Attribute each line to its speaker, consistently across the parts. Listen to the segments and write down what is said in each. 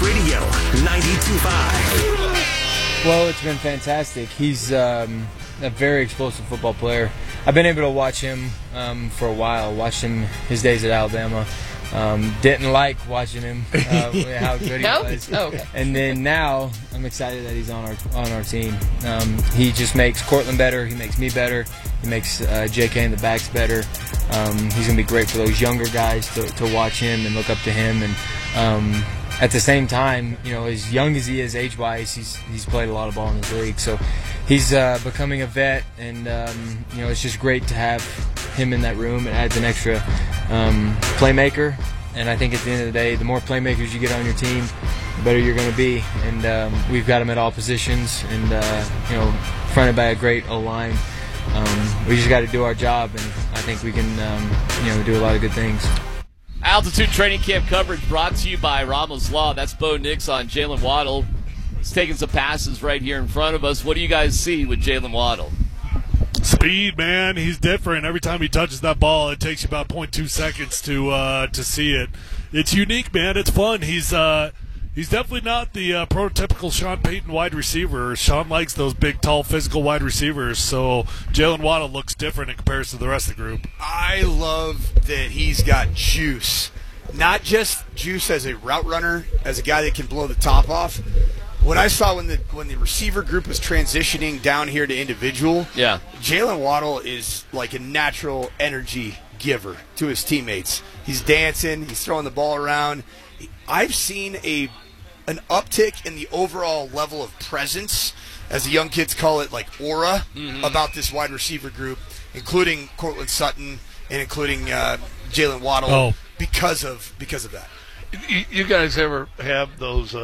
Speaker 1: Radio 92.5.
Speaker 2: Well, it's been fantastic. He's a very explosive football player. I've been able to watch him for a while, watched him his days at Alabama. Didn't like watching him, how good he was.
Speaker 3: Oh, okay.
Speaker 2: And then now I'm excited that he's on our team. He just makes Cortland better. He makes me better. He makes JK and the backs better. He's going to be great for those younger guys to watch him and look up to him. And at the same time, as young as he is age-wise, he's played a lot of ball in this league. So he's becoming a vet, and it's just great to have him in that room. It adds an extra playmaker, and I think at the end of the day, the more playmakers you get on your team, the better you're going to be. And we've got him at all positions, and fronted by a great O-line. We just got to do our job, and I think we can do a lot of good things.
Speaker 3: Altitude Training Camp coverage brought to you by Ramos Law. That's Bo Nix on Jalen Waddle. He's taking some passes right here in front of us. What do you guys see with Jalen Waddle?
Speaker 4: Speed, man. He's different. Every time he touches that ball, it takes you about 0.2 seconds to see it. It's unique, man. It's fun. He's definitely not the prototypical Sean Payton wide receiver. Sean likes those big, tall, physical wide receivers. So Jalen Waddle looks different in comparison to the rest of the group.
Speaker 5: I love that he's got juice. Not just juice as a route runner, as a guy that can blow the top off. What I saw when the receiver group was transitioning down here to individual, Jalen Waddle is like a natural energy giver to his teammates. He's dancing. He's throwing the ball around. I've seen an uptick in the overall level of presence, as the young kids call it, like aura, about this wide receiver group, including Cortland Sutton and including Jalen Waddle, because of that.
Speaker 6: You guys ever have those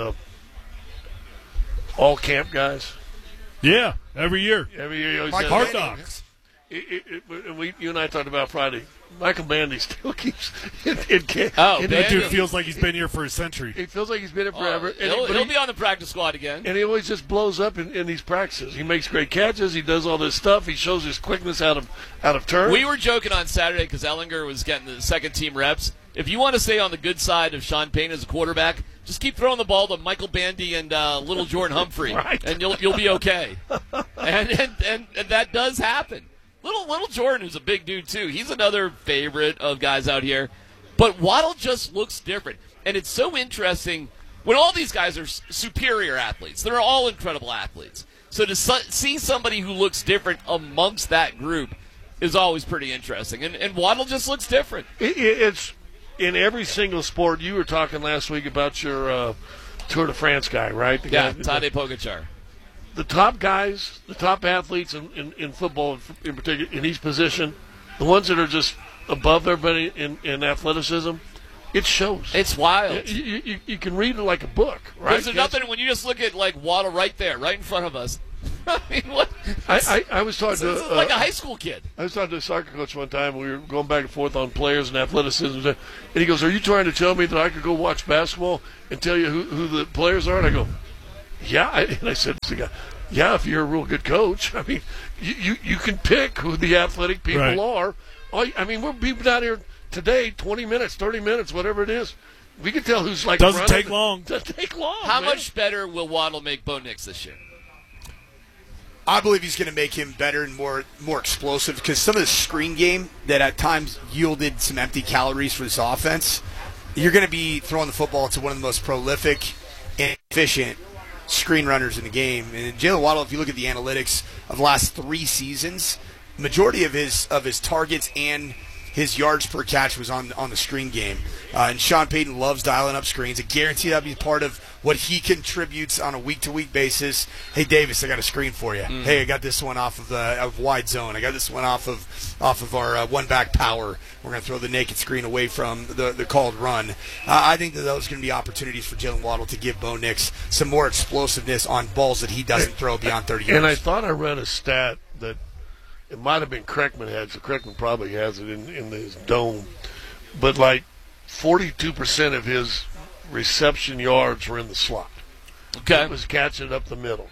Speaker 6: all camp guys?
Speaker 4: Yeah, every year.
Speaker 6: Every year. You always
Speaker 4: like
Speaker 6: have
Speaker 4: hard knocks.
Speaker 6: You and I talked about Friday. Michael Bandy still keeps in camp.
Speaker 4: That dude feels like he's been here for a century.
Speaker 6: He feels like he's been here forever.
Speaker 3: He'll be on the practice squad again.
Speaker 6: And he always just blows up in these practices. He makes great catches. He does all this stuff. He shows his quickness out of turn.
Speaker 3: We were joking on Saturday because Ellinger was getting the second-team reps. If you want to stay on the good side of Sean Payton as a quarterback, just keep throwing the ball to Michael Bandy and little Jordan Humphrey,
Speaker 6: right.
Speaker 3: And you'll be okay. and that does happen. Little Jordan is a big dude, too. He's another favorite of guys out here. But Waddle just looks different. And it's so interesting when all these guys are superior athletes. They're all incredible athletes. So to see somebody who looks different amongst that group is always pretty interesting. And Waddle just looks different.
Speaker 6: It's in every single sport. You were talking last week about your Tour de France guy, right?
Speaker 3: Tadej Pogacar.
Speaker 6: The top guys, the top athletes in football in particular, in each position, the ones that are just above everybody in athleticism, it shows.
Speaker 3: It's wild.
Speaker 6: You can read it like a book, right?
Speaker 3: There's nothing when you just look at like Waddle right there, right in front of us. I mean, what?
Speaker 6: I was talking to
Speaker 3: like a high school kid.
Speaker 6: I was talking to a soccer coach one time. We were going back and forth on players and athleticism, and he goes, "Are you trying to tell me that I could go watch basketball and tell you who the players are?" And I go, "Yeah." And I said to the guy, "Yeah, if you're a real good coach. I mean, you can pick who the athletic people are. We'll be down here today, 20 minutes, 30 minutes, whatever it is. We can tell who's like
Speaker 4: doesn't take long.
Speaker 6: Doesn't take long.
Speaker 3: How much better will Waddle make Bo Nix this year?
Speaker 5: I believe he's going to make him better and more explosive because some of the screen game that at times yielded some empty calories for this offense, you're going to be throwing the football to one of the most prolific and efficient screen runners in the game. And Jalen Waddle, if you look at the analytics of the last 3 seasons, majority of his targets and his yards per catch was on the screen game. And Sean Payton loves dialing up screens. I guarantee that'll be part of what he contributes on a week-to-week basis. Hey, Davis, I got a screen for you. Hey, I got this one off of wide zone. I got this one off of our one-back power. We're going to throw the naked screen away from the called run. I think that those are going to be opportunities for Jalen Waddle to give Bo Nix some more explosiveness on balls that he doesn't throw beyond 30 yards.
Speaker 6: And I thought I read a stat that it might have been Kreckman had, so Kreckman probably has it in his dome. But like 42% of his reception yards were in the slot.
Speaker 3: Okay.
Speaker 6: It was catching it up the middle.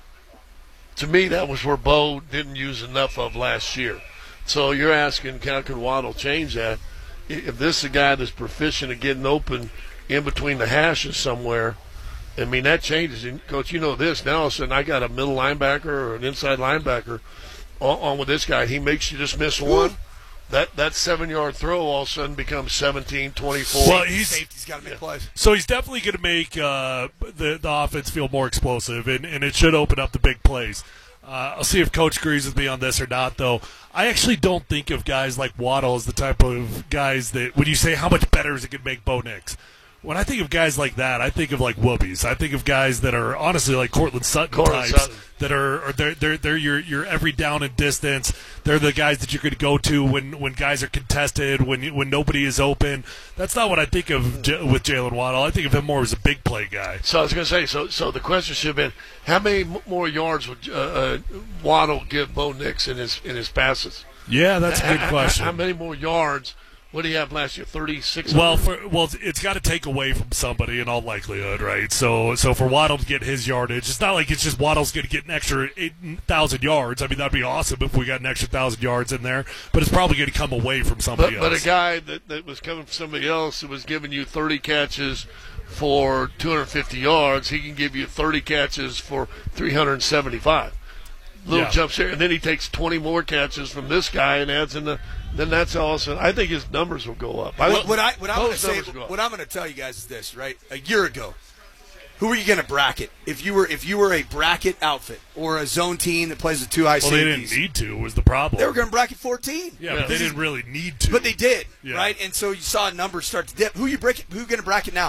Speaker 6: To me, that was where Bo didn't use enough of last year. So you're asking, how can Waddle change that? If this is a guy that's proficient at getting open in between the hashes somewhere, I mean, that changes. And, Coach, you know this. Now all of a sudden I got a middle linebacker or an inside linebacker on with this guy. He makes you just miss one. That 7-yard throw all of a sudden becomes 17, 24.
Speaker 4: Well,
Speaker 5: Safety's got to make plays.
Speaker 4: So he's definitely going to make the offense feel more explosive, and it should open up the big plays. I'll see if Coach agrees with me on this or not, though. I actually don't think of guys like Waddle as the type of guys that, when you say how much better is it going to make Bo Nix, when I think of guys like that, I think of like whoopies. I think of guys that are honestly like Cortland Sutton types that are they're your every down and distance. They're the guys that you're going to go to when guys are contested, when nobody is open. That's not what I think of with Jalen Waddle. I think of him more as a big play guy.
Speaker 6: So I was going to say, so the question should have been, how many more yards would Waddle give Bo Nix in his passes?
Speaker 4: Yeah, that's a good question.
Speaker 6: How many more yards? What did he have last year? 36.
Speaker 4: Well, it's got to take away from somebody in all likelihood, right? So for Waddle to get his yardage, it's not like it's just Waddle's going to get an extra 8,000 yards. I mean, that'd be awesome if we got an extra 1,000 yards in there. But it's probably going to come away from somebody else.
Speaker 6: But a guy that was coming from somebody else who was giving you 30 catches for 250 yards, he can give you 30 catches for 375. Little jumps here, and then he takes 20 more catches from this guy and adds in the. Then that's awesome. I think his numbers will go up.
Speaker 5: What I'm going to tell you guys is this, right? A year ago, who were you going to bracket? If you were a bracket outfit or a zone team that plays with two high safeties.
Speaker 4: Well, they didn't need to was the problem.
Speaker 5: They were going to bracket 14.
Speaker 4: Yeah, but they didn't really need to.
Speaker 5: But they did, right? And so you saw numbers start to dip. Who you going to bracket now?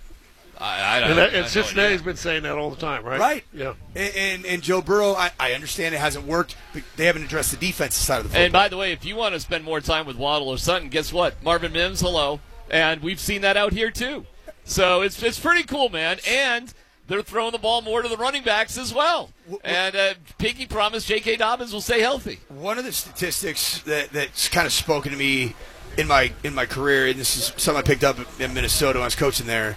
Speaker 6: And Cincinnati's been saying that all the time, right?
Speaker 5: Right.
Speaker 6: Yeah.
Speaker 5: And Joe Burrow, I understand it hasn't worked, but they haven't addressed the defensive side of the football.
Speaker 3: And by the way, if you want to spend more time with Waddle or Sutton, guess what? Marvin Mims, hello. And we've seen that out here too. So it's pretty cool, man. And they're throwing the ball more to the running backs as well. And Pinky promised J.K. Dobbins will stay healthy.
Speaker 5: One of the statistics that's kind of spoken to me in my career, and this is something I picked up in Minnesota when I was coaching there,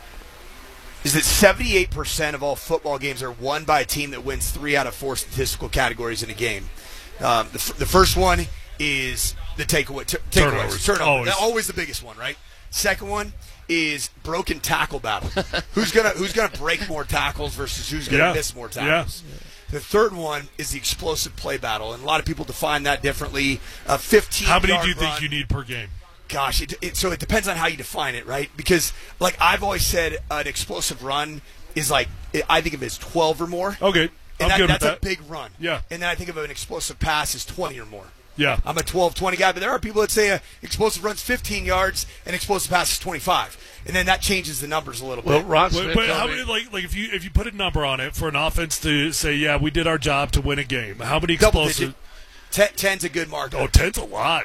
Speaker 5: is that 78% of all football games are won by a team that wins 3 out of 4 statistical categories in a game. The first one is the takeaways. Turnovers. Always the biggest one, right? Second one is broken tackle battle. who's gonna break more tackles versus who's gonna miss more tackles? Yeah. The third one is the explosive play battle, and a lot of people define that differently. 15.
Speaker 4: How many do you think you need per game?
Speaker 5: Gosh, so it depends on how you define it, right? Because, like I've always said, an explosive run is like, I think of it as 12 or more.
Speaker 4: Okay,
Speaker 5: and
Speaker 4: I'm good with
Speaker 5: that's
Speaker 4: that.
Speaker 5: a big run.
Speaker 4: Yeah.
Speaker 5: And then I think of an explosive pass as 20 or more.
Speaker 4: Yeah.
Speaker 5: I'm a 12, 20 guy, but there are people that say an explosive run's 15 yards and explosive pass is 25. And then that changes the numbers a little bit.
Speaker 6: Ron Smith
Speaker 4: but how many, like if you put a number on it for an offense to say, yeah, we did our job to win a game, how many explosive?
Speaker 5: 10's a good mark.
Speaker 4: Oh, 10's a lot.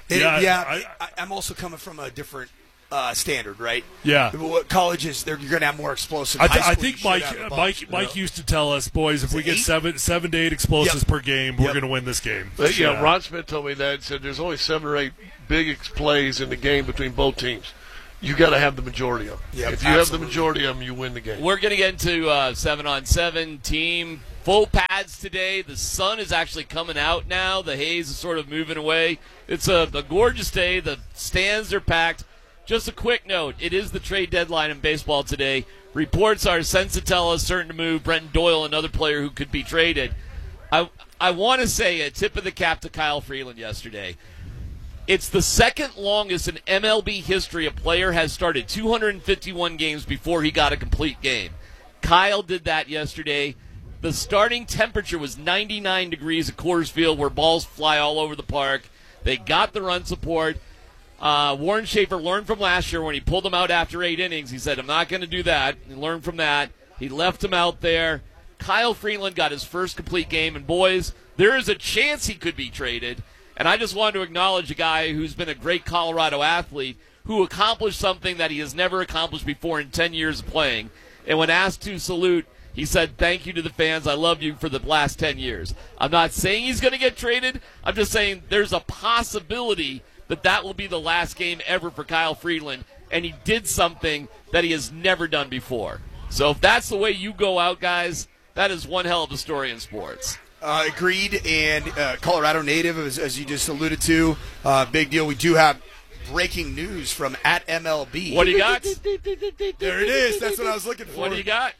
Speaker 5: I'm also coming from a different standard, right?
Speaker 4: Yeah.
Speaker 5: Colleges, you're going to have more explosive.
Speaker 4: I think Mike used to tell us, boys, if we get 7 to 8 explosives per game, we're going to win this game.
Speaker 6: But, Ron Smith told me that. Said there's only 7 or 8 big plays in the game between both teams. You got to have the majority of them.
Speaker 5: Yep,
Speaker 6: if you have the majority of them, you win the game.
Speaker 3: We're going to get into 7-on-7 team. Full pads today. The sun is actually coming out now. The haze is sort of moving away. It's a gorgeous day. The stands are packed. Just a quick note. It is the trade deadline in baseball today. Reports are Sensatella is certain to move. Brenton Doyle, another player who could be traded. I want to say a tip of the cap to Kyle Freeland yesterday. It's the second longest in MLB history a player has started 251 games before he got a complete game. Kyle did that yesterday. The starting temperature was 99 degrees at Coors Field, where balls fly all over the park. They got the run support. Warren Schaefer learned from last year when he pulled him out after 8 innings. He said, I'm not going to do that. He learned from that. He left him out there. Kyle Freeland got his first complete game. And, boys, there is a chance he could be traded. And I just wanted to acknowledge a guy who's been a great Colorado athlete who accomplished something that he has never accomplished before in 10 years of playing. And when asked to salute, he said, thank you to the fans. I loved you for the last 10 years. I'm not saying he's going to get traded. I'm just saying there's a possibility that will be the last game ever for Kyle Freeland, and he did something that he has never done before. So if that's the way you go out, guys, that is one hell of a story in sports.
Speaker 5: Agreed, and Colorado native, as you just alluded to, big deal. We do have breaking news from @MLB.
Speaker 3: What do you got?
Speaker 5: There it is. That's what I was looking for.
Speaker 3: What do you got?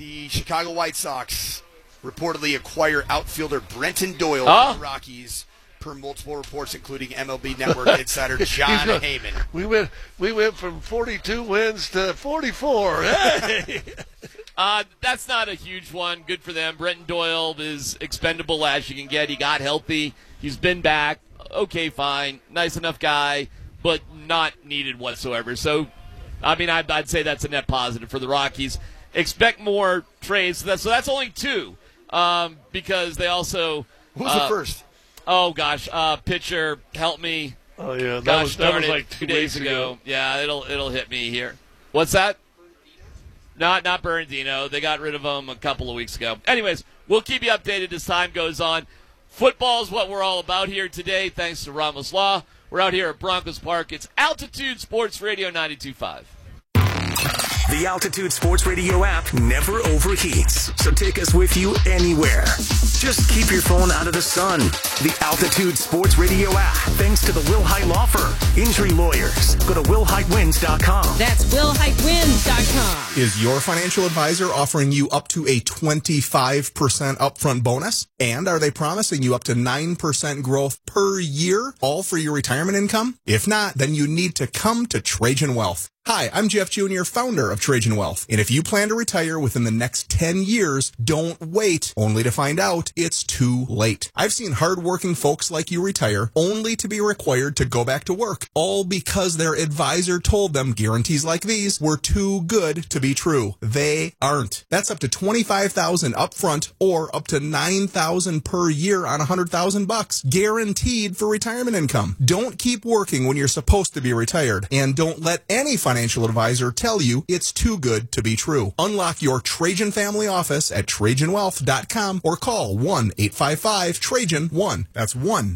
Speaker 5: The Chicago White Sox reportedly acquire outfielder Brenton Doyle from the Rockies, per multiple reports, including MLB Network insider John Heyman.
Speaker 6: We went from 42 wins to 44. Hey!
Speaker 3: That's not a huge one. Good for them. Brenton Doyle is expendable as you can get. He got healthy. He's been back. Okay, fine. Nice enough guy, but not needed whatsoever. So, I mean, I'd say that's a net positive for the Rockies. Expect more trades. So that's only 2, because they also.
Speaker 5: Who's the first?
Speaker 3: Oh gosh, pitcher, help me.
Speaker 6: Oh yeah,
Speaker 3: that
Speaker 6: was like
Speaker 3: 2 days ago. Yeah, it'll hit me here. What's that? Not Bernardino. They got rid of him a couple of weeks ago. Anyways, we'll keep you updated as time goes on. Football is what we're all about here today, thanks to Ramos Law. We're out here at Broncos Park. It's Altitude Sports Radio 92.5.
Speaker 1: The Altitude Sports Radio app never overheats, so take us with you anywhere. Just keep your phone out of the sun. The Altitude Sports Radio app, thanks to the Will Hite Law Firm. Injury lawyers. Go to willhitewins.com.
Speaker 7: That's willhitewins.com.
Speaker 8: Is your financial advisor offering you up to a 25% upfront bonus? And are they promising you up to 9% growth per year, all for your retirement income? If not, then you need to come to Trajan Wealth. Hi, I'm Jeff Jr., founder of Trajan Wealth. And if you plan to retire within the next 10 years, don't wait only to find out it's too late. I've seen hardworking folks like you retire only to be required to go back to work, all because their advisor told them guarantees like these were too good to be true. They aren't. That's up to $25,000 upfront or up to $9,000 per year on $100,000, guaranteed for retirement income. Don't keep working when you're supposed to be retired, and don't let any financial advisor tell you it's too good to be true. Unlock your Trajan family office at TrajanWealth.com or call 1-855-TRAJAN-1. That's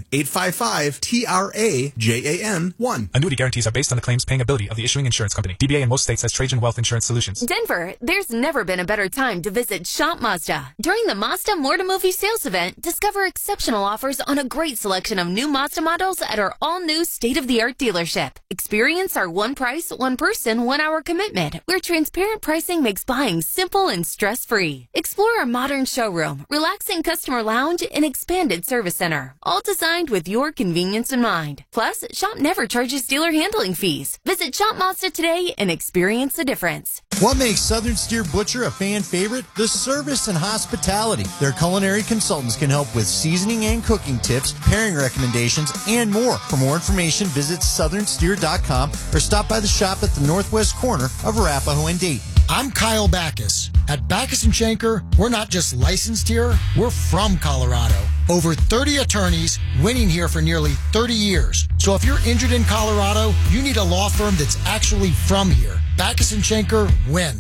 Speaker 8: 1-855-TRAJAN-1.
Speaker 9: Annuity guarantees are based on the claims paying ability of the issuing insurance company. DBA in most states has Trajan Wealth Insurance Solutions.
Speaker 10: Denver, there's never been a better time to visit Shop Mazda. During the Mazda More to Movie sales event, discover exceptional offers on a great selection of new Mazda models at our all-new state-of-the-art dealership. Experience our one price, one person, 1 hour commitment, where transparent pricing makes buying simple and stress-free. Explore our modern showroom, relaxing customer lounge, and expanded service center, all designed with your convenience in mind. Plus, Shop never charges dealer handling fees. Visit Shop Mazda today and experience the difference.
Speaker 11: What makes Southern Steer Butcher a fan favorite? The service and hospitality. Their culinary consultants can help with seasoning and cooking tips, pairing recommendations, and more. For more information, visit southernsteer.com or stop by the shop at the northwest corner of Arapahoe and Dayton.
Speaker 12: I'm Kyle Backus. At Backus & Schenker, we're not just licensed here, we're from Colorado. Over 30 attorneys winning here for nearly 30 years. So if you're injured in Colorado, you need a law firm that's actually from here. Backus & Schenker wins.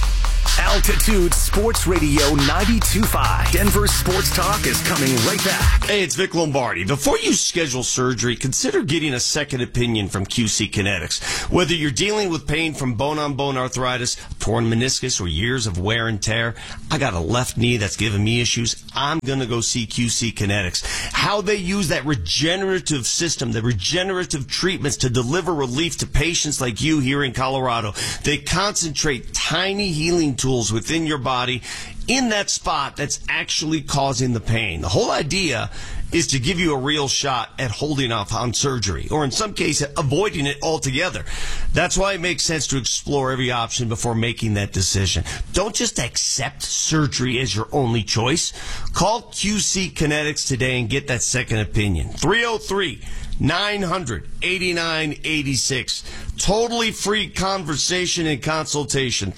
Speaker 1: Altitude Sports Radio 92.5. Denver Sports Talk is coming right back.
Speaker 13: Hey, it's Vic Lombardi. Before you schedule surgery, consider getting a second opinion from QC Kinetics. Whether you're dealing with pain from bone-on-bone arthritis, torn meniscus, or years of wear and tear, I got a left knee that's giving me issues. I'm going to go see QC Kinetics. How they use that regenerative system, the regenerative treatments to deliver relief to patients like you here in Colorado. They concentrate tiny healing tools within your body in that spot that's actually causing the pain. The whole idea is to give you a real shot at holding off on surgery, or in some cases, avoiding it altogether. That's why it makes sense to explore every option before making that decision. Don't just accept surgery as your only choice. Call QC Kinetics today and get that second opinion. 303-900-8986. Totally free conversation and consultation.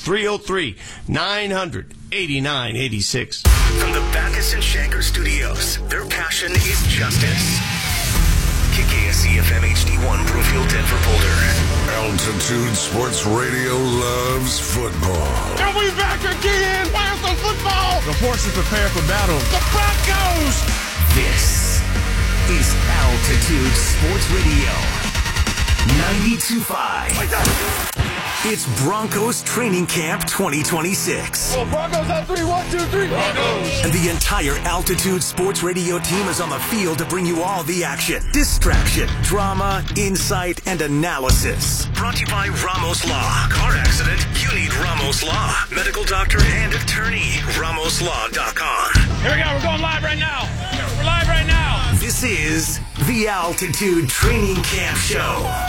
Speaker 13: 303-900-8986.
Speaker 1: From the Backus & Schenker Studios, their passion is justice. KKSC-FM HD1, Brookfield, Denver, Boulder.
Speaker 14: Altitude Sports Radio loves football.
Speaker 15: Are we back again? Where's the football?
Speaker 14: The horses prepare for battle.
Speaker 15: The Broncos!
Speaker 1: This is Altitude Sports Radio 92.5. It's Broncos Training Camp 2026.
Speaker 15: Well, Broncos on 3, 1, 2, 3. Broncos.
Speaker 1: And the entire Altitude Sports Radio team is on the field to bring you all the action, distraction, drama, insight, and analysis. Brought to you by Ramos Law. Car accident? You need Ramos Law. Medical doctor and attorney. RamosLaw.com.
Speaker 15: Here we go. We're going live right now. We're live right now.
Speaker 1: This is the Altitude Training Camp Show.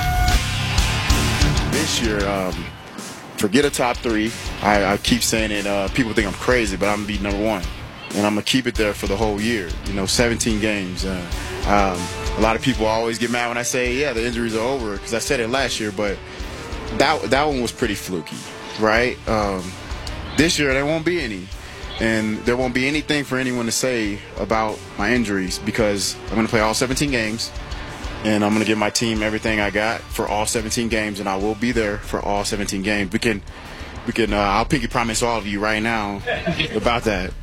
Speaker 16: This year, forget a top 3. I keep saying it. People think I'm crazy, but I'm going to be number 1. And I'm going to keep it there for the whole year. 17 games. A lot of people always get mad when I say, yeah, the injuries are over, because I said it last year, but that one was pretty fluky, right? This year, there won't be any. And there won't be anything for anyone to say about my injuries, because I'm going to play all 17 games. And I'm going to give my team everything I got for all 17 games, and I will be there for all 17 games. We can. I'll pinky promise all of you right now about that.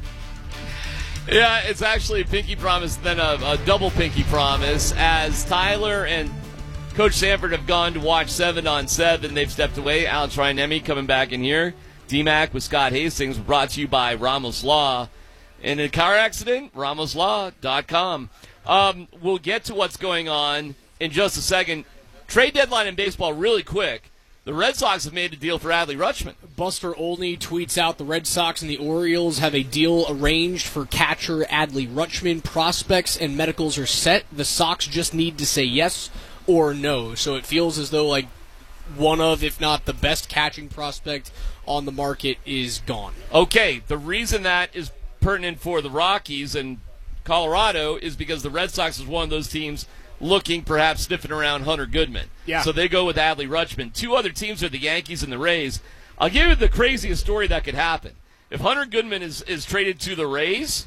Speaker 3: Yeah, it's actually a pinky promise, then a double pinky promise. As Tyler and Coach Sanford have gone to watch 7-on-7, they've stepped away. Alex Ryan-Nemi coming back in here. DMAC with Scott Hastings, brought to you by Ramos Law. In a car accident, RamosLaw.com. We'll get to what's going on in just a second. Trade deadline in baseball really quick. The Red Sox have made a deal for Adley Rutschman.
Speaker 17: Buster Olney tweets out the Red Sox and the Orioles have a deal arranged for catcher Adley Rutschman. Prospects and medicals are set. The Sox just need to say yes or no. So it feels as though like one of, if not the best catching prospect on the market is gone.
Speaker 3: Okay, the reason that is pertinent for the Rockies and Colorado is because the Red Sox is one of those teams looking, perhaps sniffing around Hunter Goodman.
Speaker 17: Yeah.
Speaker 3: So they go with Adley Rutschman. 2 other teams are the Yankees and the Rays. I'll give you the craziest story that could happen. If Hunter Goodman is traded to the Rays,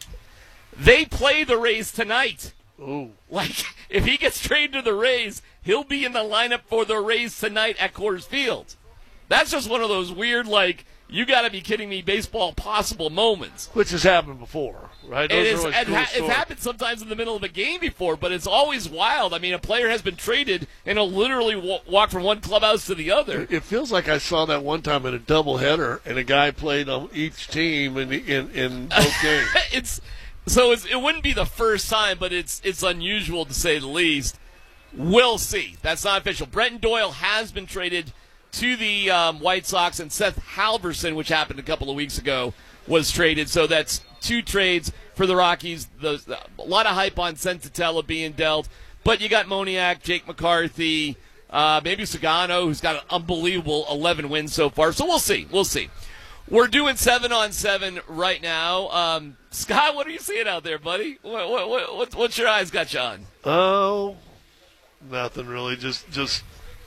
Speaker 3: they play the Rays tonight.
Speaker 6: Ooh.
Speaker 3: Like, if he gets traded to the Rays, he'll be in the lineup for the Rays tonight at Coors Field. That's just one of those weird, like, you got to be kidding me, baseball possible moments.
Speaker 6: Which has happened before, right?
Speaker 3: It's happened sometimes in the middle of a game before, but it's always wild. I mean, a player has been traded and he'll literally walk from one clubhouse to the other.
Speaker 6: It feels like I saw that one time in a doubleheader, and a guy played on each team in both games.
Speaker 3: It wouldn't be the first time, but it's unusual to say the least. We'll see. That's not official. Brenton Doyle has been traded to the White Sox, and Seth Halverson, which happened a couple of weeks ago, was traded. So that's 2 trades for the Rockies. A lot of hype on Senzatella being dealt, but you got Moniak, Jake McCarthy, maybe Sagano, who's got an unbelievable 11 wins so far. So we'll see. We'll see. We're doing 7-on-7 right now. Scott, what are you seeing out there, buddy? What's your eyes got you on?
Speaker 6: Oh, nothing really. Just.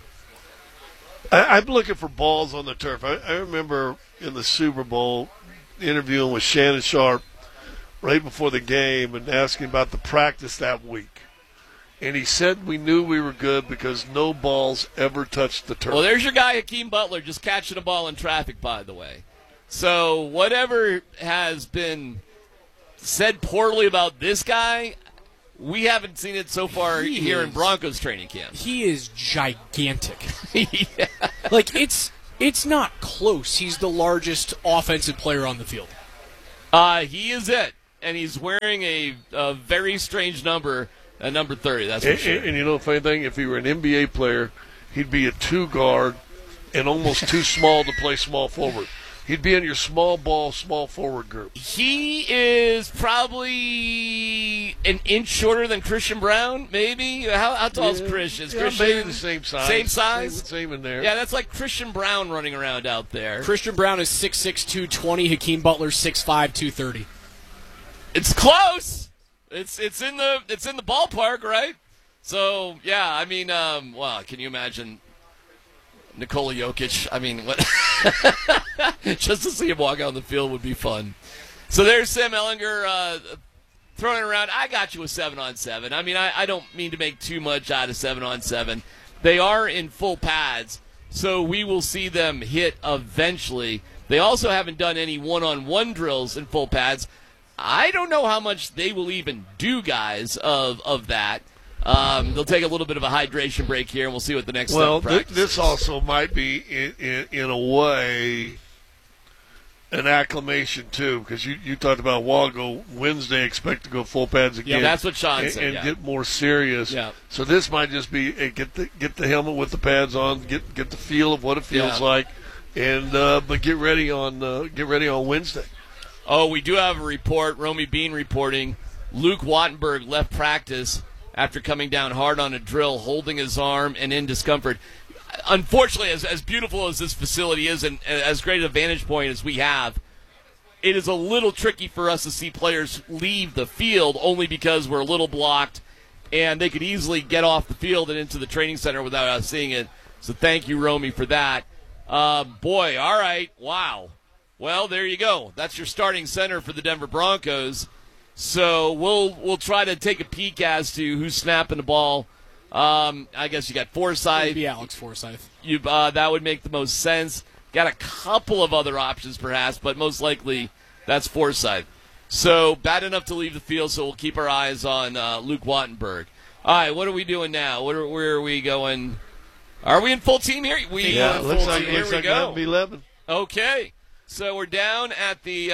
Speaker 6: I'm looking for balls on the turf. I remember in the Super Bowl interviewing with Shannon Sharp right before the game and asking about the practice that week. And he said we knew we were good because no balls ever touched the turf.
Speaker 3: Well, there's your guy, Hakeem Butler, just catching a ball in traffic, by the way. So whatever has been said poorly about this guy, we haven't seen it so far here in Broncos training camp.
Speaker 17: He is gigantic.
Speaker 3: Yeah.
Speaker 17: Like, it's not close. He's the largest offensive player on the field.
Speaker 3: He is it. And he's wearing a very strange number, number 30, that's for sure.
Speaker 6: And you know, funny thing, if he were an NBA player, he'd be a 2 guard and almost too small to play small forward. He'd be in your small ball, small forward group.
Speaker 3: He is probably an inch shorter than Christian Brown, maybe. How tall is Chris? Is Christian
Speaker 6: maybe the same size.
Speaker 3: Same size?
Speaker 6: Same in there.
Speaker 3: Yeah, that's like Christian Brown running around out there.
Speaker 17: Christian Brown is 6'6", 220. Hakeem Butler 6'5", 230.
Speaker 3: It's close. It's in the ballpark, right? So yeah, I mean, well, can you imagine Nikola Jokic? I mean, what? Just to see him walk out on the field would be fun. So there's Sam Ehlinger throwing it around. I got you a 7-on-7. I mean, I don't mean to make too much out of 7-on-7. They are in full pads, so we will see them hit eventually. They also haven't done any one-on-one drills in full pads. I don't know how much they will even do, guys, of that. They'll take a little bit of a hydration break here, and we'll see what the next step of practice
Speaker 6: this
Speaker 3: is.
Speaker 6: also might be, in a way, an acclimation, too, because you talked about a while ago, Wednesday expect to go full pads again.
Speaker 3: Yeah, that's what Sean said,
Speaker 6: and get more serious.
Speaker 3: Yeah.
Speaker 6: So this might just be get the helmet with the pads on, get the feel of what it feels like, and but get ready on Wednesday.
Speaker 3: Oh, we do have a report. Romy Bean reporting. Luke Wattenberg left practice after coming down hard on a drill, holding his arm and in discomfort. Unfortunately, as beautiful as this facility is and as great a vantage point as we have, it is a little tricky for us to see players leave the field only because we're a little blocked, and they could easily get off the field and into the training center without us seeing it. So thank you, Romy, for that. Boy, all right, wow. Well, there you go. That's your starting center for the Denver Broncos. So we'll try to take a peek as to who's snapping the ball. I guess you got Forsythe.
Speaker 17: Maybe Alex Forsythe.
Speaker 3: That would make the most sense. Got a couple of other options perhaps, but most likely that's Forsythe. So bad enough to leave the field, so we'll keep our eyes on Luke Wattenberg. All right, what are we doing now? Where are we going? Are we in full team here?
Speaker 6: Looks like
Speaker 3: here we go.
Speaker 6: 11.
Speaker 3: Okay, so we're down at the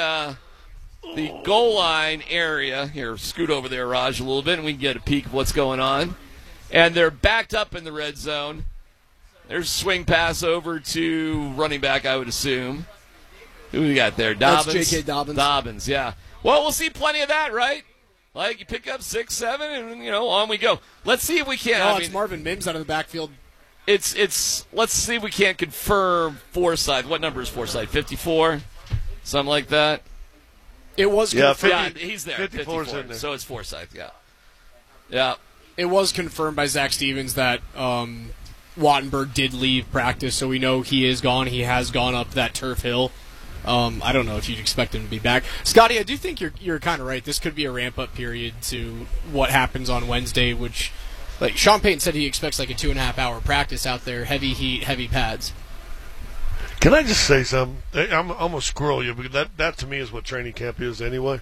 Speaker 3: goal line area. Here, scoot over there, Raj, a little bit, and we can get a peek of what's going on. And they're backed up in the red zone. There's a swing pass over to running back, I would assume. Who we got there? Dobbins.
Speaker 17: That's J.K. Dobbins.
Speaker 3: Dobbins, yeah. Well, we'll see plenty of that, right? Like, you pick up 6, 7, and, on we go. Let's see if we can.
Speaker 17: It's Marvin Mims out of the backfield.
Speaker 3: Let's see if we can't confirm Forsythe. What number is Forsythe? 54? Something like that?
Speaker 17: It was confirmed.
Speaker 3: Yeah, he's there.
Speaker 6: 54 is in there.
Speaker 3: So it's Forsythe, yeah. Yeah.
Speaker 17: It was confirmed by Zach Stevens that Wattenberg did leave practice, so we know he is gone. He has gone up that turf hill. I don't know if you'd expect him to be back. Scotty, I do think you're kind of right. This could be a ramp-up period to what happens on Wednesday, which, like Sean Payton said, he expects like a 2.5-hour practice out there, heavy heat, heavy pads.
Speaker 6: Can I just say something? I'm going to squirrel you, because that to me is what training camp is anyway.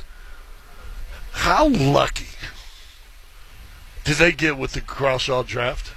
Speaker 6: How lucky did they get with the Crawshaw draft?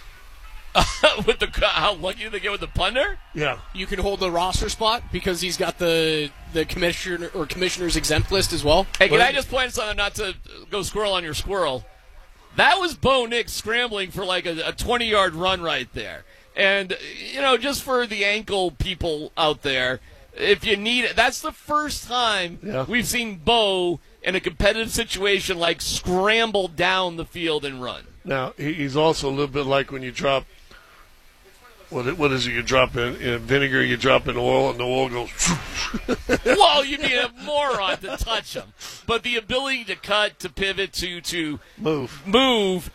Speaker 3: How lucky did they get with the punter?
Speaker 6: Yeah.
Speaker 17: You can hold the roster spot because he's got the commissioner or commissioner's exempt list as well.
Speaker 3: Hey, can I just point something, not to go squirrel on your squirrel? That was Bo Nix scrambling for like a 20-yard run right there. And, just for the ankle people out there, if you need it, that's the first time we've seen Bo in a competitive situation like scramble down the field and run.
Speaker 6: Now, he's also a little bit like when you drop, what is it, you drop in vinegar, you drop in oil, and the oil goes.
Speaker 3: Well, you'd be a moron to touch him. But the ability to cut, to pivot, to move.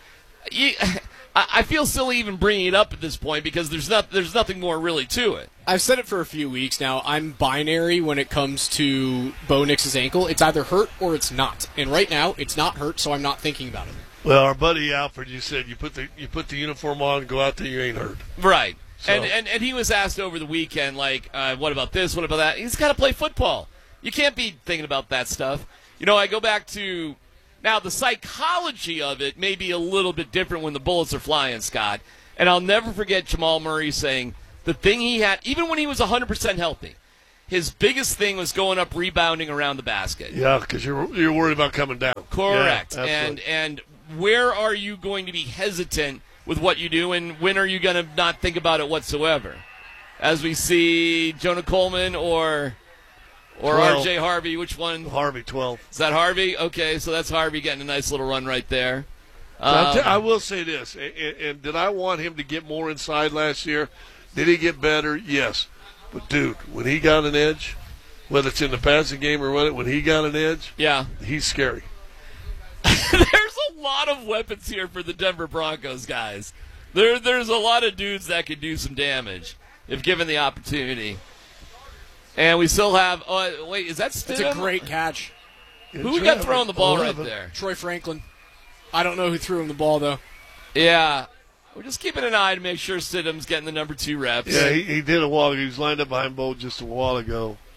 Speaker 3: I feel silly even bringing it up at this point because there's nothing more really to it.
Speaker 17: I've said it for a few weeks now. I'm binary when it comes to Bo Nix's ankle. It's either hurt or it's not. And right now, it's not hurt, so I'm not thinking about it.
Speaker 6: Well, our buddy Alfred, you said you put the uniform on and go out there, you ain't hurt.
Speaker 3: Right.
Speaker 6: So.
Speaker 3: And he was asked over the weekend, like, what about this, what about that? He's got to play football. You can't be thinking about that stuff. I go back to, now the psychology of it may be a little bit different when the bullets are flying, Scott. And I'll never forget Jamal Murray saying the thing he had, even when he was 100% healthy, his biggest thing was going up, rebounding around the basket.
Speaker 6: Yeah, because you're worried about coming down.
Speaker 3: Correct.
Speaker 6: Yeah,
Speaker 3: and where are you going to be hesitant with what you do, and when are you going to not think about it whatsoever? As we see Jonah Coleman or
Speaker 6: 12.
Speaker 3: R.J. Harvey, which one?
Speaker 6: Harvey, 12.
Speaker 3: Is that Harvey? Okay, so that's Harvey getting a nice little run right there.
Speaker 6: I will say this, and did I want him to get more inside last year? Did he get better? Yes. But, dude, when he got an edge, whether it's in the passing game or when he got an edge, he's scary.
Speaker 3: There's a lot of weapons here for the Denver Broncos, guys. There's a lot of dudes that could do some damage if given the opportunity. And we still have wait, is that Stidham?
Speaker 17: It's a great catch.
Speaker 3: Who got throwing the ball right there?
Speaker 17: Troy Franklin. I don't know who threw him the ball, though.
Speaker 3: Yeah. We're just keeping an eye to make sure Stidham's getting the number 2 reps.
Speaker 6: Yeah, he did a while ago. He was lined up behind Bo just a while ago.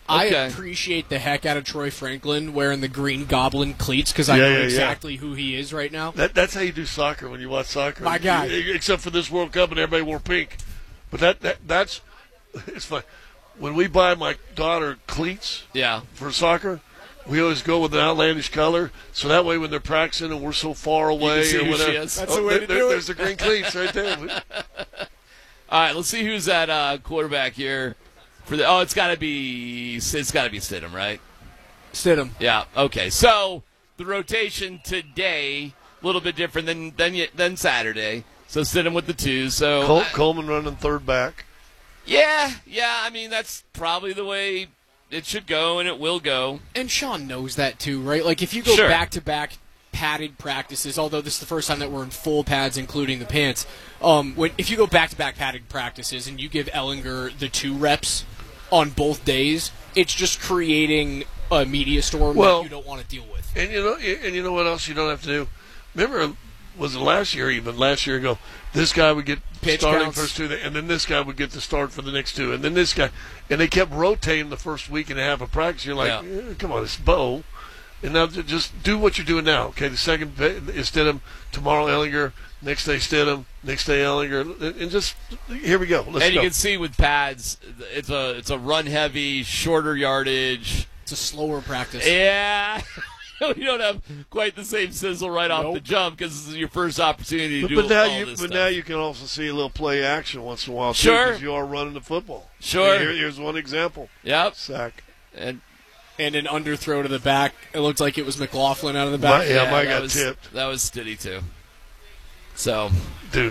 Speaker 17: I
Speaker 3: Okay.
Speaker 17: appreciate the heck out of Troy Franklin wearing the green goblin cleats because I know exactly who he is right now.
Speaker 6: That's how you do soccer when you watch soccer.
Speaker 17: My God.
Speaker 6: Except for this World Cup and everybody wore pink. But that's it's fun. When we buy my daughter cleats for soccer, we always go with an outlandish color, so that way when they're practicing and we're so far away
Speaker 3: see
Speaker 6: or
Speaker 3: who
Speaker 6: whatever,
Speaker 3: she is.
Speaker 17: That's the way to do it.
Speaker 6: There's the green cleats right there.
Speaker 3: All right, let's see who's at quarterback here. It's got to be Stidham, right?
Speaker 17: Stidham.
Speaker 3: Yeah. Okay. So the rotation today a little bit different than Saturday. So Stidham with the 2. So
Speaker 6: Coleman running third back.
Speaker 3: Yeah. I mean, that's probably the way it should go, and it will go.
Speaker 17: And Sean knows that too, right? Like if you go back-to-back padded practices, although this is the first time that we're in full pads, including the pants. If you go back-to-back padded practices and you give Ellinger the 2 reps on both days, it's just creating a media storm that you don't want to deal with.
Speaker 6: And you know what else you don't have to do? Remember, was it last year ago, this guy would get
Speaker 17: pitch
Speaker 6: starting
Speaker 17: counts.
Speaker 6: first 2, and then this guy would get the start for the next 2, and then this guy. And they kept rotating the first week and a half of practice. You're like, come on, it's Bo. And now just do what you're doing now. Okay, the second is Stidham, tomorrow Ellinger, next day Stidham, next day Ellinger, and just here we go. Let's
Speaker 3: and
Speaker 6: go.
Speaker 3: you can see with pads, it's a run heavy, shorter yardage.
Speaker 17: It's a slower practice.
Speaker 3: Yeah. You don't have quite the same sizzle right off the jump because this is your first opportunity to do all this stuff.
Speaker 6: But now you can also see a little play action once in a while, too,
Speaker 3: Sure.
Speaker 6: because you are running the football.
Speaker 3: Sure.
Speaker 6: Here's one example.
Speaker 3: Yep.
Speaker 6: Sack.
Speaker 17: And an underthrow to the back. It looked like it was McLaughlin out of the back.
Speaker 6: Mine got tipped.
Speaker 3: That was Stiddy, too. So.
Speaker 6: Dude,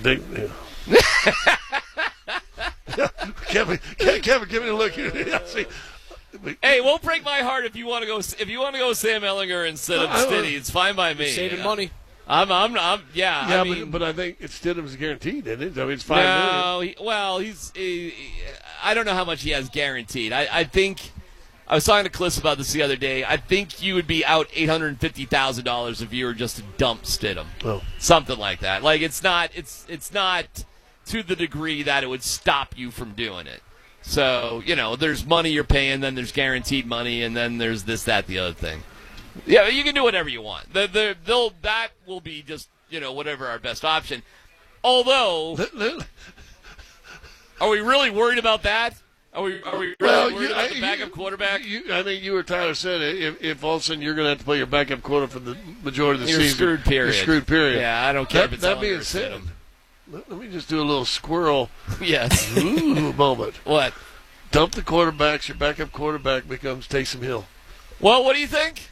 Speaker 6: Kevin, give me a look here. See.
Speaker 3: Hey, won't break my heart if you want to go Sam Ellinger instead of Stiddy. It's fine by me.
Speaker 17: Saving money.
Speaker 3: But
Speaker 6: I think it's Stidham's guaranteed, isn't it? I mean, it's $5 million.
Speaker 3: I don't know how much he has guaranteed. I think I was talking to Cliff about this the other day. I think you would be out $850,000 if you were just to dump Stidham.
Speaker 6: Oh.
Speaker 3: Something like that. Like it's not to the degree that it would stop you from doing it. So, there's money you're paying, then there's guaranteed money, and then there's this, that, the other thing. Yeah, you can do whatever you want. That will be just, whatever our best option. Although, are we really worried about that? Are we really worried about the backup quarterback?
Speaker 6: I think you or Tyler said if all of a sudden you're going to have to play your backup quarter for the majority of the season.
Speaker 3: You're screwed, period. Yeah, I don't care if it's
Speaker 6: that being said, let me just do a little squirrel moment.
Speaker 3: What?
Speaker 6: Dump the quarterbacks. Your backup quarterback becomes Taysom Hill.
Speaker 3: Well, what do you think?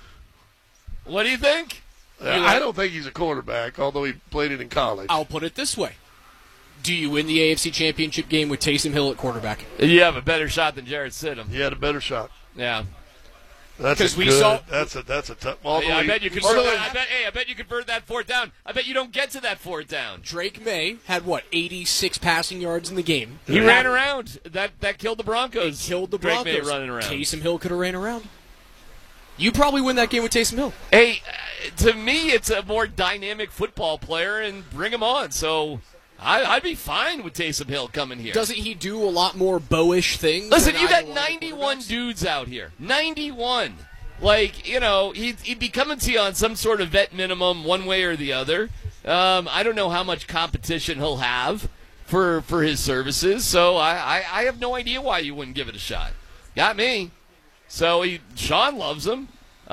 Speaker 6: I don't think he's a quarterback, although he played it in college.
Speaker 17: I'll put it this way. Do you win the AFC Championship game with Taysom Hill at quarterback?
Speaker 3: You have a better shot than Jarrett Stidham.
Speaker 6: He had a better shot.
Speaker 3: Yeah.
Speaker 6: That's a tough.
Speaker 3: I bet you convert that. I bet you convert that 4th down. I bet you don't get to that 4th down.
Speaker 17: Drake May had 86 passing yards in the game.
Speaker 3: He ran around. That killed the Broncos.
Speaker 17: Killed the Broncos.
Speaker 3: Drake May running around.
Speaker 17: Taysom Hill could have ran around. You probably win that game with Taysom Hill.
Speaker 3: Hey, to me, it's a more dynamic football player, and bring him on. So I'd be fine with Taysom Hill coming here.
Speaker 17: Doesn't he do a lot more Bo-ish things?
Speaker 3: Listen, you got 91 dudes out here. 91. Like, he'd be coming to you on some sort of vet minimum one way or the other. I don't know how much competition he'll have for his services, so I have no idea why you wouldn't give it a shot. Got me. So Sean loves him.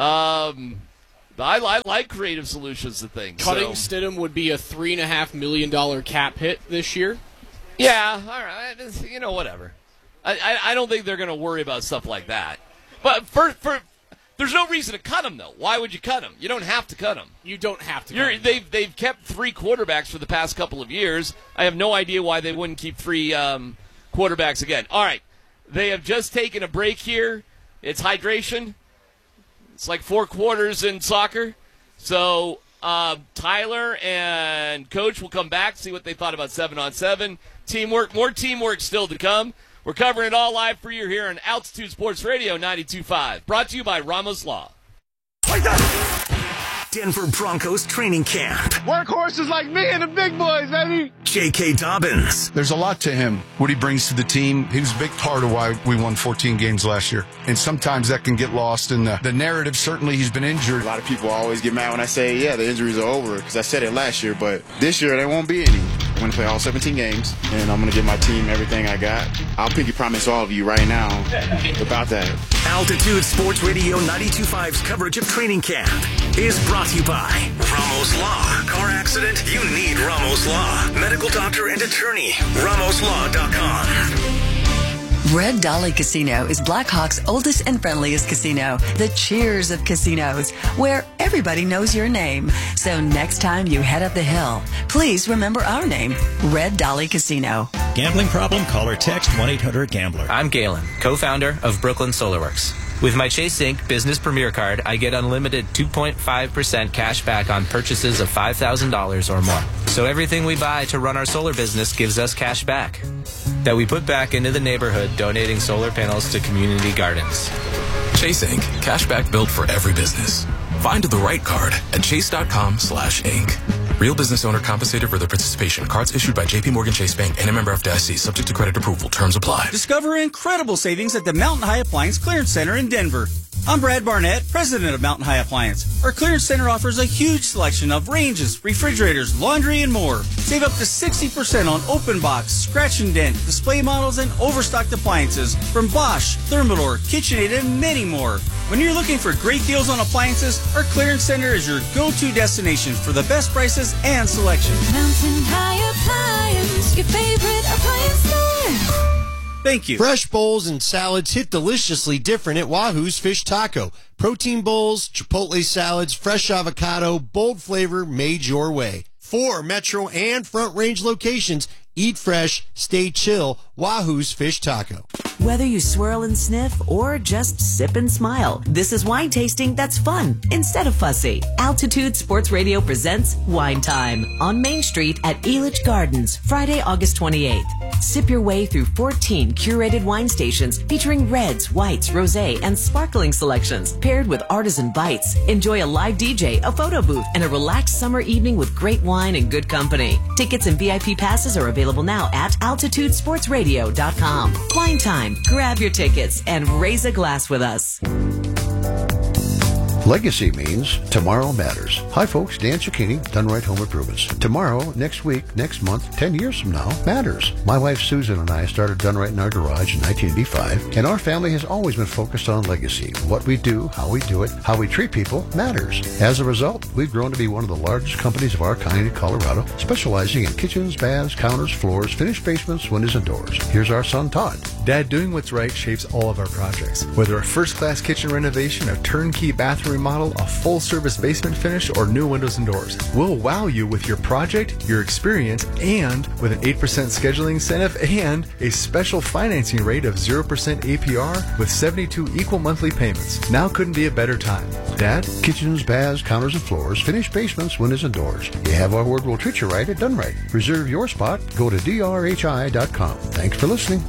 Speaker 3: I like creative solutions to things.
Speaker 17: Cutting Stidham would be a $3.5 million cap hit this year.
Speaker 3: Yeah, all right. Whatever. I don't think they're going to worry about stuff like that. But there's no reason to cut him, though. Why would you cut him? You don't have to cut him.
Speaker 17: You don't have to cut him.
Speaker 3: They've kept 3 quarterbacks for the past couple of years. I have no idea why they wouldn't keep 3 quarterbacks again. All right. They have just taken a break here. It's hydration. It's like 4 quarters in soccer. So Tyler and Coach will come back, see what they thought about 7-on-7. Teamwork, more teamwork still to come. We're covering it all live for you here on Altitude Sports Radio 92.5. Brought to you by Ramos Law.
Speaker 1: Like that. Denver Broncos training camp.
Speaker 15: Workhorses like me and the big boys, baby.
Speaker 1: J.K. Dobbins.
Speaker 18: There's a lot to him, what he brings to the team. He was a big part of why we won 14 games last year. And sometimes that can get lost in the narrative. Certainly he's been injured.
Speaker 16: A lot of people always get mad when I say, yeah, the injuries are over, because I said it last year, but this year there won't be any. I'm going to play all 17 games, and I'm going to give my team everything I got. I'll pinky promise all of you right now about that.
Speaker 1: Altitude Sports Radio 92.5's coverage of training camp is brought to you by Ramos Law. Car accident? You need Ramos Law. Medical doctor and attorney. RamosLaw.com.
Speaker 19: Red Dolly Casino is Blackhawk's oldest and friendliest casino, the cheers of casinos, where everybody knows your name. So next time you head up the hill, please remember our name, Red Dolly Casino.
Speaker 20: Gambling problem? Call or text 1-800-GAMBLER.
Speaker 21: I'm Galen, co-founder of Brooklyn Solarworks. With my Chase Inc. Business Premier Card, I get unlimited 2.5% cash back on purchases of $5,000 or more. So everything we buy to run our solar business gives us cash back that we put back into the neighborhood, donating solar panels to community gardens.
Speaker 22: Chase Inc. Cashback built for every business. Find the right card at chase.com/Inc. Real business owner compensated for their participation. Cards issued by J.P. Morgan Chase Bank and a member FDIC. Subject to credit approval. Terms apply.
Speaker 23: Discover incredible savings at the Mountain High Appliance Clearance Center in Denver. I'm Brad Barnett, president of Mountain High Appliance. Our clearance center offers a huge selection of ranges, refrigerators, laundry, and more. Save up to 60% on open box, scratch and dent, display models, and overstocked appliances from Bosch, Thermador, KitchenAid, and many more. When you're looking for great deals on appliances, our clearance center is your go-to destination for the best prices and selection.
Speaker 7: Mountain High Appliance, your favorite appliance store.
Speaker 23: Thank you.
Speaker 24: Fresh bowls and salads hit deliciously different at Wahoo's Fish Taco. Protein bowls, chipotle salads, fresh avocado, bold flavor made your way. 4 Metro and Front Range locations. Eat fresh, stay chill. Wahoo's Fish Taco.
Speaker 25: Whether you swirl and sniff or just sip and smile, this is wine tasting that's fun instead of fussy. Altitude Sports Radio presents Wine Time on Main Street at Elitch Gardens, Friday, August 28th. Sip your way through 14 curated wine stations featuring reds, whites, rosé, and sparkling selections paired with artisan bites. Enjoy a live DJ, a photo booth, and a relaxed summer evening with great wine and good company. Tickets and VIP passes are available now at altitudesportsradio.com. Wine Time. Grab your tickets and raise a glass with us.
Speaker 26: Legacy means tomorrow matters. Hi folks, Dan Cicchini, Done Right Home Improvements. Tomorrow, next week, next month, 10 years from now matters. My wife Susan and I started Done Right in our garage in 1985, and our family has always been focused on legacy. What we do, how we do it, how we treat people matters. As a result, we've grown to be one of the largest companies of our kind in Colorado, specializing in kitchens, baths, counters, floors, finished basements, windows, and doors. Here's our son Todd.
Speaker 27: Dad, doing what's right shapes all of our projects. Whether a first-class kitchen renovation, a turnkey bathroom remodel, a full-service basement finish, or new windows and doors, we'll wow you with your project, your experience, and with an 8% scheduling incentive and a special financing rate of 0% APR with 72 equal monthly payments. Now couldn't be a better time. Dad?
Speaker 26: Kitchens, baths, counters, and floors, finished basements, windows, and doors. You have our word, we'll treat you right at Done Right. Reserve your spot. Go to drhi.com. Thanks for listening.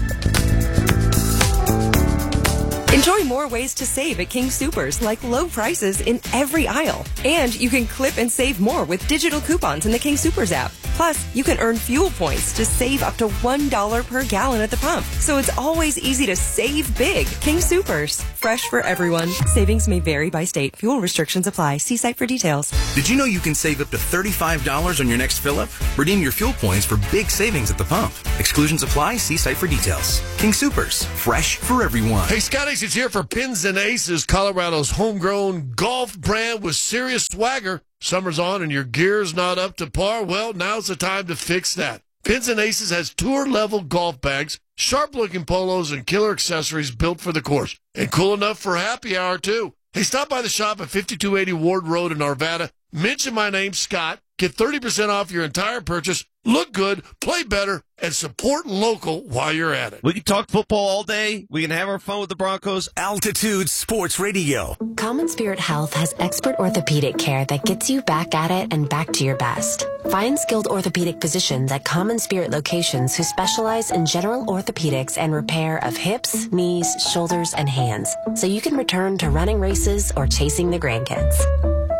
Speaker 28: Enjoy more ways to save at King Soopers, like low prices in every aisle. And you can clip and save more with digital coupons in the King Soopers app. Plus, you can earn fuel points to save up to $1 per gallon at the pump. So it's always easy to save big. King Soopers, fresh for everyone. Savings may vary by state. Fuel restrictions apply. See site for details.
Speaker 29: Did you know you can save up to $35 on your next fill-up? Redeem your fuel points for big savings at the pump. Exclusions apply. See site for details. King Soopers, fresh for everyone.
Speaker 6: Hey, Scott Ace is here for Pins and Aces, Colorado's homegrown golf brand with serious swagger. Summer's on and your gear's not up to par? Well, now's the time to fix that. Pins and Aces has tour-level golf bags, sharp-looking polos, and killer accessories built for the course. And cool enough for happy hour, too. Hey, stop by the shop at 5280 Ward Road in Arvada. Mention my name, Scott. Get 30% off your entire purchase. Look good, play better, and support local while you're at it.
Speaker 13: We can talk football all day. We can have our fun with the Broncos.
Speaker 1: Altitude Sports Radio.
Speaker 30: Common Spirit Health has expert orthopedic care that gets you back at it and back to your best. Find skilled orthopedic physicians at Common Spirit locations who specialize in general orthopedics and repair of hips, knees, shoulders, and hands, so you can return to running races or chasing the grandkids.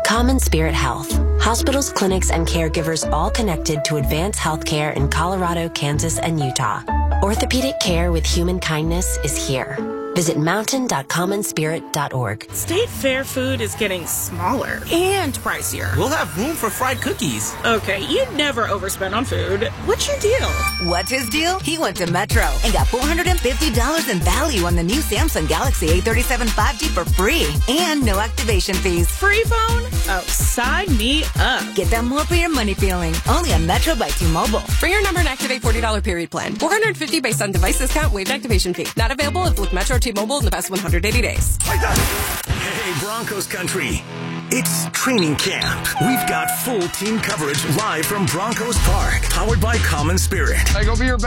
Speaker 30: Common Spirit Health. Hospitals, clinics, and caregivers all connected to advance healthcare in Colorado, Kansas, and Utah. Orthopedic care with human kindness is here. Visit mountain.commonspirit.org.
Speaker 2: State Fair food is getting smaller and pricier.
Speaker 21: We'll have room for fried cookies.
Speaker 2: Okay, you'd never overspend on food. What's your deal?
Speaker 4: What's his deal? He went to Metro and got $450 in value on the new Samsung Galaxy A37 5G for free and no activation fees.
Speaker 2: Free phone? Oh, sign me up.
Speaker 4: Get that more for your money feeling. Only on Metro by T-Mobile.
Speaker 28: For your number and activate $40 period plan. $450 based on device discount, waived activation fee. Not available if with Metro or T-Mobile in the past 180 days.
Speaker 1: Hey, Broncos country. It's training camp. We've got full team coverage live from Broncos Park, powered by Common Spirit.
Speaker 15: Hey, go be your best.